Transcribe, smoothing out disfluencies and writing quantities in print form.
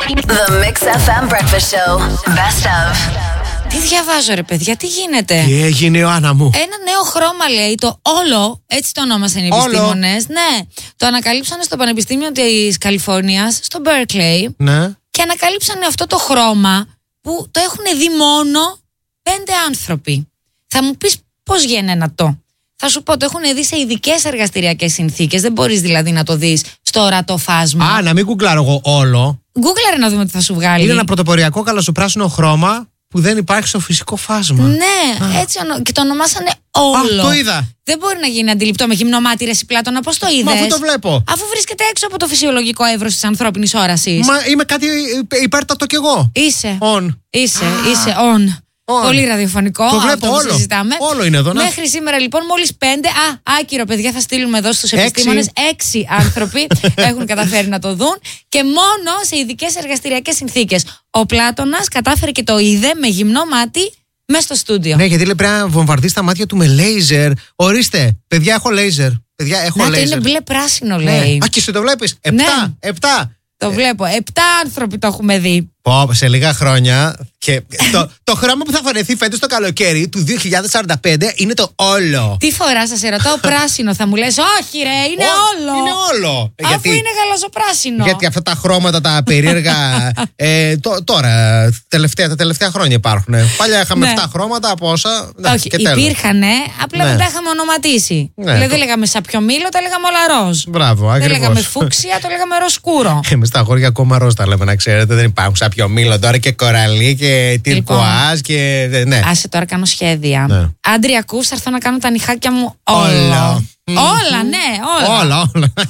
The Mix FM Breakfast Show. Best of. Τι διαβάζω ρε παιδιά, τι γίνεται? Τι έγινε, Ιωάννα μου? Ένα νέο χρώμα λέει, το όλο, έτσι το ονόμασαν οι επιστήμονες. Ναι, το ανακαλύψανε στο Πανεπιστήμιο της Καλιφόρνιας, στο Berkeley. Ναι. Και ανακαλύψανε αυτό το χρώμα που το έχουν δει μόνο 5 άνθρωποι. Θα μου πεις πώς γίνεται το? Θα σου πω, το έχουν δει σε ειδικές εργαστηριακές συνθήκες. Δεν μπορείς δηλαδή να το δεις στο ορατό φάσμα. Α, να μην γκουγκλάρω εγώ όλο. Γκούγκλαρε να δούμε τι θα σου βγάλει. Είναι ένα πρωτοποριακό καλασοπράσινο χρώμα που δεν υπάρχει στο φυσικό φάσμα. Ναι, έτσι και το ονομάσανε όλο. Α, το είδα. Δεν μπορεί να γίνει αντιληπτό με γυμνό μάτι, ρε Πλάτωνα, πώς το είδες? Μα αφού το βλέπω. Αφού βρίσκεται έξω από το φυσιολογικό εύρος της ανθρώπινης όρασης. Μα είμαι κάτι υπέρτατο κι εγώ. Είσαι. On. Είσαι on. Πολύ ραδιοφωνικό. Το βλέπω όλο. Συζητάμε. Όλο είναι εδώ. Μέχρι σήμερα λοιπόν μόλις 5. Άκυρο παιδιά, θα στείλουμε εδώ στους επιστήμονες. 6 άνθρωποι έχουν καταφέρει να το δουν και μόνο σε ειδικές εργαστηριακές συνθήκες. Ο Πλάτωνας κατάφερε και το είδε με γυμνό μάτι μέσα στο στούντιο. Ναι, γιατί λέει πρέπει να βομβαρδίσει τα μάτια του με λέιζερ. Ορίστε, παιδιά, έχω λέιζερ. Παιδιά, έχω να, λέιζερ. το είναι μπλε πράσινο, λέει. Ναι. Α, και εσύ το βλέπεις. 7. Ναι. 7. Το βλέπω. 7 άνθρωποι το έχουμε δει. Πω, σε λίγα χρόνια. Και το χρώμα που θα φορεθεί φέτος το καλοκαίρι του 2045 είναι το όλο. Τι φοράς, θα σε ρωτάω πράσινο, θα μου λες όχι ρε, είναι όλο. Είναι όλο. Αφού είναι γαλαζοπράσινο. Γιατί αυτά τα χρώματα τα περίεργα τώρα, τα τελευταία χρόνια υπάρχουν. Παλιά είχαμε 7 χρώματα από όσα. Όχι, υπήρχανε, απλά δεν τα είχαμε ονοματίσει. Δηλαδή δεν λέγαμε σαπιομήλο, τα λέγαμε όλα ροζ. Μπράβο, ακριβώς. Δεν λέγαμε φούξια, το λέγαμε ροσκούρο. Εμείς τα αγόρια ακόμα ροζ τα λέμε, να ξέρετε. Δεν υπάρχουν σαπιομήλο τώρα και κοραλί και τυρκουάζ και. Ναι. Άσε τώρα, κάνω σχέδια. Ναι. Άντρια, ακούς, θα έρθω να κάνω τα νυχάκια μου όλα. Όλα, ναι, όλα. Όλα.